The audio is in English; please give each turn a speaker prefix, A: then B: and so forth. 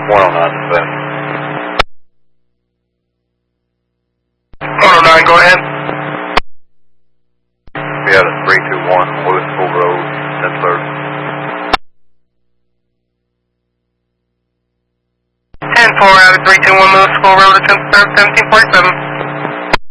A: 109 dispatch.
B: 109, go ahead.
A: We have a 321 Louisville Road, 1030.
B: 10-4 out of 321 Louisville Road at 1747.